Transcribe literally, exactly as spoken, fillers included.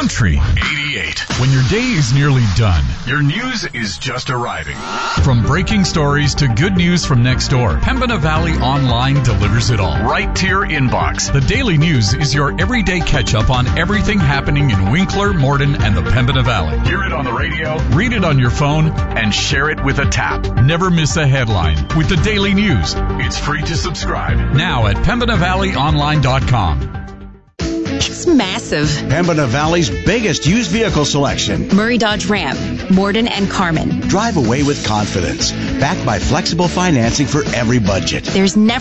Country eighty-eight. When your day is nearly done, your news is just arriving. From breaking stories to good news from next door, Pembina Valley Online delivers it all right to your inbox. The Daily News is your everyday catch-up on everything happening in Winkler, Morden, and the Pembina Valley. Hear it on the radio, read it on your phone, and share it with a tap. Never miss a headline with the Daily News. It's free to subscribe now at pembina valley online dot com. It's massive. Pembina Valley's biggest used vehicle selection. Murray Dodge Ram, Morden and Carmen. Drive away with confidence. Backed by flexible financing for every budget. There's never